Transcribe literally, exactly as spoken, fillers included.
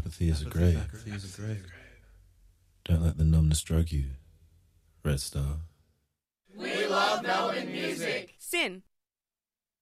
Apathy is a grave. Apathy is a grave. Don't let the numbness drug you, Red Star. We love Melbourne music. Sin.